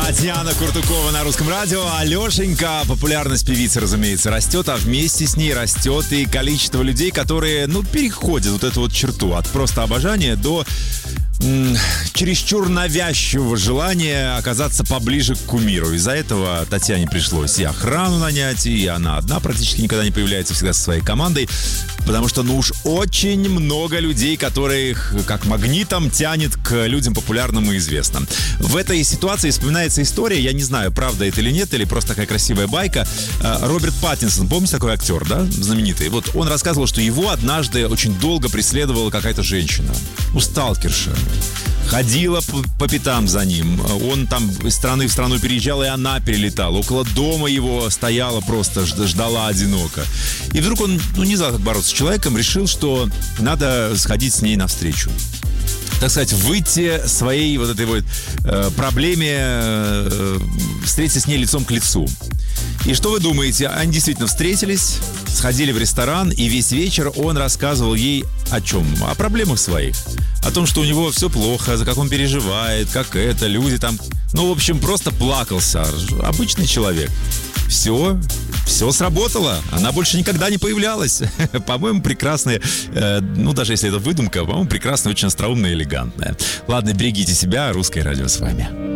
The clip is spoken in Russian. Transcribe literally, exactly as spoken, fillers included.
Татьяна Куртукова на Русском радио. Алешенька, популярность певицы, разумеется, растет, а вместе с ней растет и количество людей, которые, ну, переходят вот эту вот черту от просто обожания до м- чересчур навязчивого желания оказаться поближе к кумиру. Из-за этого Татьяне пришлось и охрану нанять, и она одна практически никогда не появляется, всегда со своей командой, потому что, ну уж очень много людей, которых как магнитом тянет к людям популярным и известным. В этой ситуации вспоминается история, я не знаю, правда это или нет, или просто такая красивая байка. Роберт Паттинсон, помните, такой актер, да, знаменитый? Вот он рассказывал, что его однажды очень долго преследовала какая-то женщина, ну, сталкерша. Ходила по, по пятам за ним. Он там из страны в страну переезжал, и она перелетала. Около дома его стояла, просто ждала одиноко. И вдруг он, ну, не знал, как бороться с человеком, решил, что надо сходить с ней навстречу. Так сказать, выйти своей вот этой вот э, проблеме, э, встретиться с ней лицом к лицу. И что вы думаете? Они действительно встретились, сходили в ресторан, и весь вечер он рассказывал ей о чем? О проблемах своих. О том, что у него все плохо, за как он переживает, как это, люди там... Ну, в общем, просто плакался. Обычный человек. Все, все сработало. Она больше никогда не появлялась. По-моему, прекрасная, э, ну, даже если это выдумка, по-моему, прекрасная, очень остроумная и элегантная. Ладно, берегите себя. Русское радио с вами.